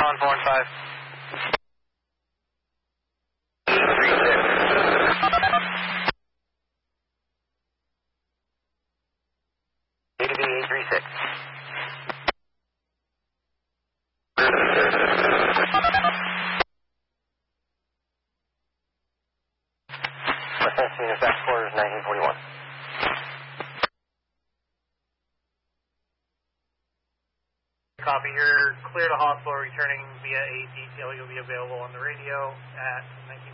Alan 4 and 5. ADB 836. West Senior back quarters 1941. Copy, you're clear to hospital, returning via a detail. You'll be available on the radio at 1941.